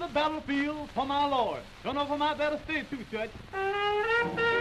the battlefield for my Lord. Don't know if I might better stay too, Judge.